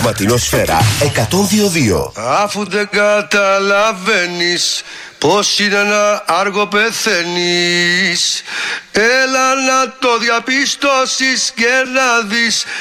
Ματινοσφαίρα 102-2. Αφού δεν καταλαβαίνεις πως είναι να άργο πεθαίνεις, έλα να το διαπιστώσεις και να δεις